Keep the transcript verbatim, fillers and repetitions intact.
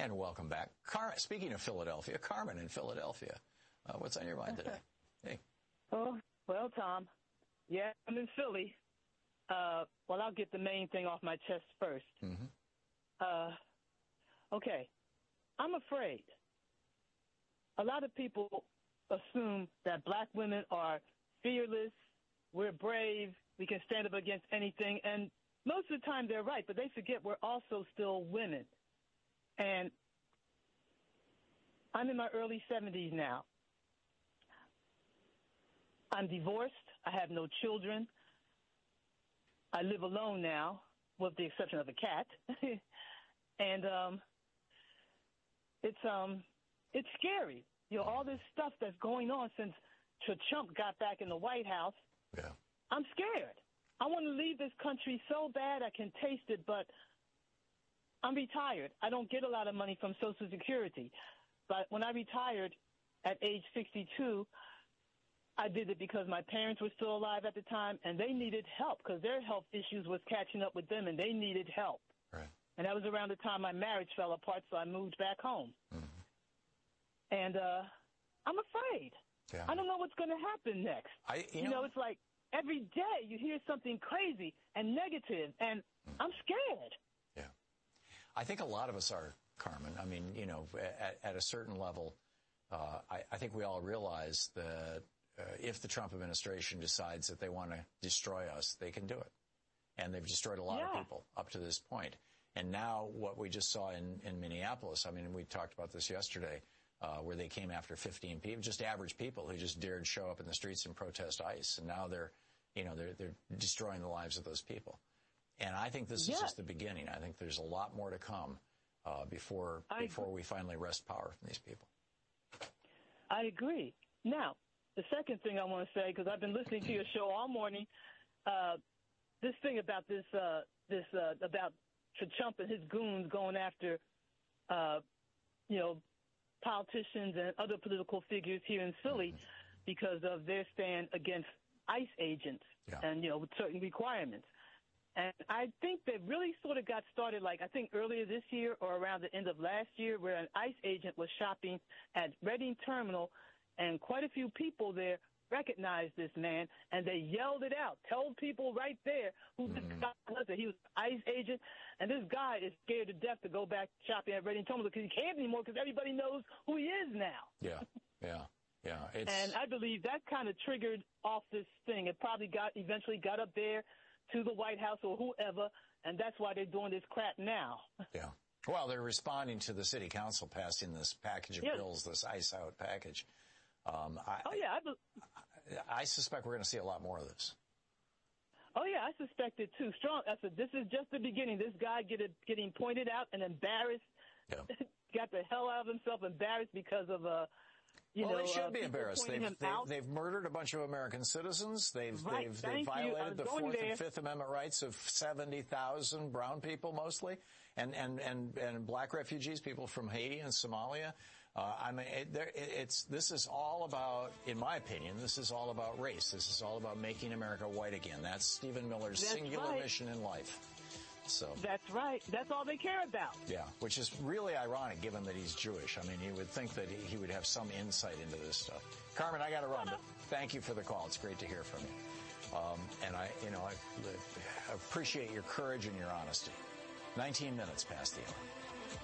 And welcome back. Car- Speaking of Philadelphia, Carmen in Philadelphia. Uh, what's on your mind today? Hey. Oh, well, Tom, yeah, I'm in Philly. Uh, well, I'll get the main thing off my chest first. Mm-hmm. Uh, okay, I'm afraid. A lot of people assume that black women are fearless, we're brave, we can stand up against anything, and most of the time they're right, but they forget we're also still women. And I'm in my early seventies now. I'm divorced. I have no children. I live alone now, with the exception of a cat. and um, it's um, it's scary. You know, all this stuff that's going on since Trump got back in the White House. Yeah. I'm scared. I want to leave this country so bad I can taste it, but I'm retired. I don't get a lot of money from Social Security. But when I retired at age sixty-two, I did it because my parents were still alive at the time, and they needed help because their health issues was catching up with them, and they needed help. Right. And that was around the time my marriage fell apart, so I moved back home. Mm-hmm. And uh, I'm afraid. Yeah. I don't know what's going to happen next. I, you, you know, know, it's like every day you hear something crazy and negative, and mm-hmm. I'm scared. Yeah. I think a lot of us are, Carmen. I mean, you know, at, at a certain level, uh, I, I think we all realize that uh, if the Trump administration decides that they want to destroy us, they can do it. And they've destroyed a lot yeah. of people up to this point. And now what we just saw in, in Minneapolis, I mean, we talked about this yesterday, uh, where they came after fifteen people, just average people who just dared show up in the streets and protest ICE. And now they're, you know, they're, they're destroying the lives of those people. And I think this yes. is just the beginning. I think there's a lot more to come uh, before I before agree. we finally wrest power from these people. I agree. Now, the second thing I want to say, because I've been listening to your show all morning, uh, this thing about this, uh, this uh, about Trump and his goons going after, uh, you know, politicians and other political figures here in Philly mm-hmm. because of their stand against ICE agents yeah. and, you know, with certain requirements. And I think they really sort of got started, like, I think earlier this year or around the end of last year, where an ICE agent was shopping at Reading Terminal, and quite a few people there recognized this man, and they yelled it out, told people right there who this mm-hmm. guy was, that he was an ICE agent, and this guy is scared to death to go back shopping at Reading Terminal because he can't anymore because everybody knows who he is now. Yeah, yeah, yeah. It's... And I believe that kind of triggered off this thing. It probably got eventually got up there to the White House or whoever, and that's why they're doing this crap now. Yeah. Well, they're responding to the city council passing this package of yes. bills, this ICE out package. Um, I, oh, yeah. I, be- I, I suspect we're going to see a lot more of this. Oh, yeah, I suspect it, too. Strong. I said, this is just the beginning. This guy get it, getting pointed out and embarrassed, yeah. got the hell out of himself, embarrassed because of, uh, you well, know, they should uh, be embarrassed. They've, they've, they've murdered a bunch of American citizens. They've, right. they've, Thank they've violated the Fourth there. and Fifth Amendment rights of seventy thousand brown people, mostly, and, and, and, and black refugees, people from Haiti and Somalia. Uh, I mean, it, there, it, it's, this is all about, in my opinion, this is all about race. This is all about making America white again. That's Stephen Miller's That's singular right. mission in life. So that's right. That's all they care about. Yeah, which is really ironic given that he's Jewish. I mean, you would think that he, he would have some insight into this stuff. Carmen, I got to run, but thank you for the call. It's great to hear from you. Um, and I, you know, I, I appreciate your courage and your honesty. nineteen minutes past the hour.